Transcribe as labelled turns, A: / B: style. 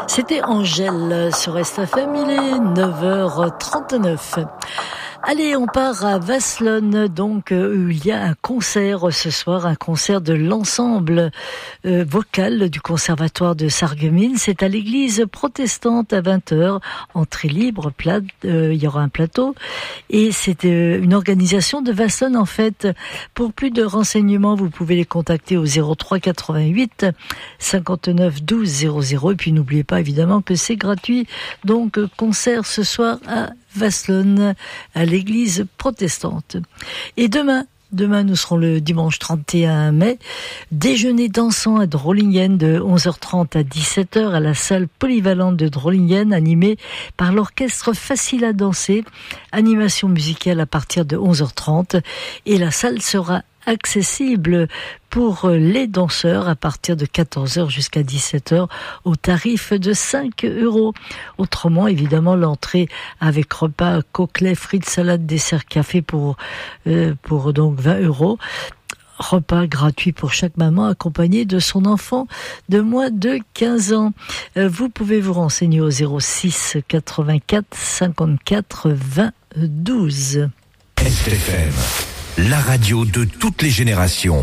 A: C'était Angèle sur SFM, il est 9h39. Allez, on part à Vasselonne, donc où il y a un concert ce soir, un concert de l'ensemble vocal du Conservatoire de Sarreguemines. C'est à l'église protestante à 20h, entrée libre, il y aura un plateau. Et c'est une organisation de Vasselonne en fait. Pour plus de renseignements, vous pouvez les contacter au 03 88 59 12 00. Et puis n'oubliez pas évidemment que c'est gratuit. Donc concert ce soir à Vasselonne, à l'église protestante. Et demain, nous serons le dimanche 31 mai, déjeuner dansant à Drollingen de 11h30 à 17h à la salle polyvalente de Drollingen, animée par l'orchestre Facile à danser, animation musicale à partir de 11h30 et la salle sera accessible pour les danseurs à partir de 14h jusqu'à 17h au tarif de 5 €. Autrement, évidemment, l'entrée avec repas, coquelet, frites, salade, dessert, café pour donc 20 €. Repas gratuit pour chaque maman accompagnée de son enfant de moins de 15 ans. Vous pouvez vous renseigner au 06 84 54 20 12.
B: SFM, la radio de toutes les générations.